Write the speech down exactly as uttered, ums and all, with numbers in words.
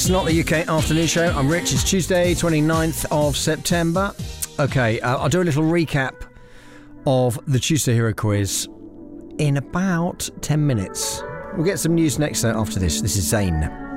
It's not the U K afternoon show. I'm Rich. It's Tuesday, twenty-ninth of September. Okay, uh, I'll do a little recap of the Tuesday Hero Quiz in about ten minutes. We'll get some news next uh, after this. This is Zayn.